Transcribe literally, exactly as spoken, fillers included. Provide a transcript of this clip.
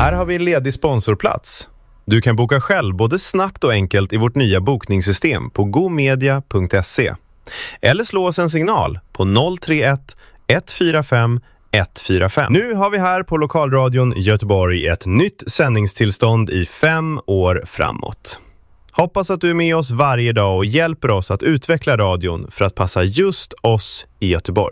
Här har vi en ledig sponsorplats. Du kan boka själv både snabbt och enkelt i vårt nya bokningssystem på gomedia punkt se. Eller slå oss en signal på noll tre ett ett fyra fem ett fyra fem. Nu har vi här på Lokalradion Göteborg ett nytt sändningstillstånd i fem år framåt. Hoppas att du är med oss varje dag och hjälper oss att utveckla radion för att passa just oss i Göteborg.